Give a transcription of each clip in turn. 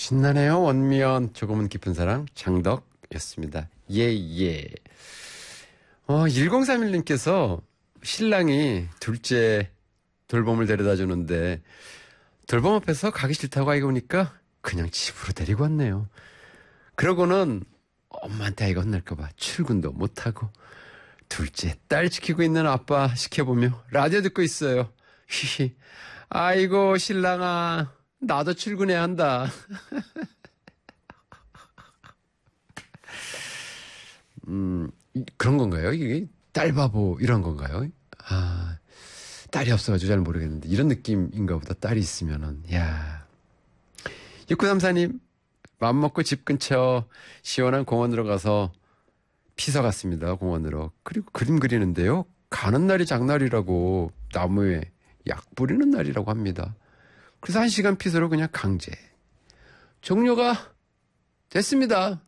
신나네요. 원미연 조금은 깊은 사랑 장덕이었습니다. 예. 1031님께서 신랑이 둘째 돌봄을 데려다 주는데 돌봄 앞에서 가기 싫다고 아이가 오니까 그냥 집으로 데리고 왔네요. 그러고는 엄마한테 아이가 혼날까 봐 출근도 못하고 둘째 딸 지키고 있는 아빠 시켜보며 라디오 듣고 있어요. 히히. 아이고 신랑아 나도 출근해야 한다. 그런 건가요? 이게 딸 바보 이런 건가요? 아, 딸이 없어가지고 잘 모르겠는데 이런 느낌인가 보다. 딸이 있으면은. 야. 6934님 맘 먹고 집 근처 시원한 공원으로 가서 피서 갔습니다. 공원으로. 그리고 그림 그리는데요. 가는 날이 장날이라고 나무에 약 뿌리는 날이라고 합니다. 그래서 1시간 피서로 그냥 강제. 종료가 됐습니다.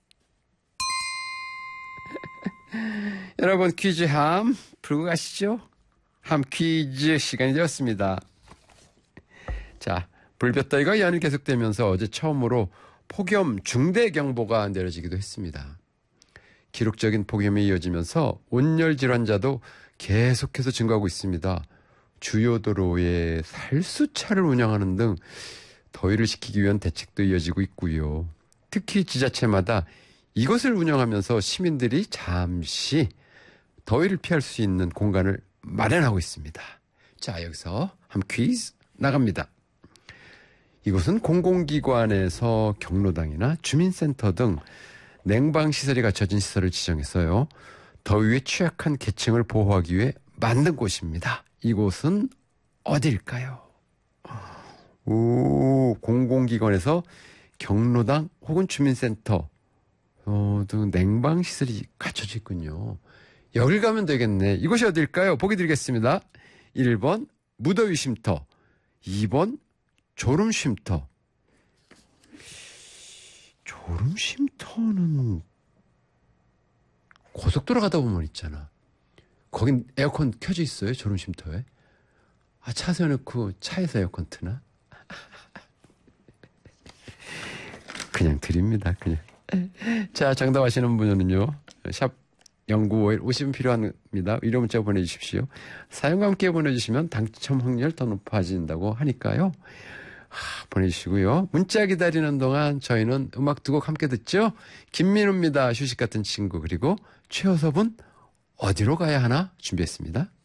여러분 퀴즈 함 풀고 가시죠. 함 퀴즈 시간이 되었습니다. 자, 불볕더위가 연일 계속되면서 어제 처음으로 폭염 중대경보가 내려지기도 했습니다. 기록적인 폭염이 이어지면서 온열 질환자도 계속해서 증가하고 있습니다. 주요 도로에 살수차를 운영하는 등 더위를 식히기 위한 대책도 이어지고 있고요. 특히 지자체마다 이것을 운영하면서 시민들이 잠시 더위를 피할 수 있는 공간을 마련하고 있습니다. 자, 여기서 한 퀴즈 나갑니다. 이곳은 공공기관에서 경로당이나 주민센터 등 냉방시설이 갖춰진 시설을 지정했어요. 더위에 취약한 계층을 보호하기 위해 만든 곳입니다. 이곳은 어딜까요? 공공기관에서 경로당 혹은 주민센터 등 냉방시설이 갖춰져 있군요. 여길 가면 되겠네. 이곳이 어딜까요? 보기 드리겠습니다. 1번 무더위 쉼터, 2번 졸음 쉼터. 졸음 쉼터는 고속도로 가다 보면 있잖아. 거긴 에어컨 켜져 있어요. 졸음 쉼터에. 아, 차 세워놓고 차에서 에어컨 트나? 그냥 드립니다. 그냥. 자, 정답 아시는 분은요. 샵 0951 50은 필요합니다. 이름 문자 보내주십시오. 사연과 함께 보내주시면 당첨 확률 더 높아진다고 하니까요. 보내주시고요. 문자 기다리는 동안 저희는 음악 두 곡 함께 듣죠. 김민우입니다. 휴식 같은 친구. 그리고 최호섭은 어디로 가야 하나 준비했습니다.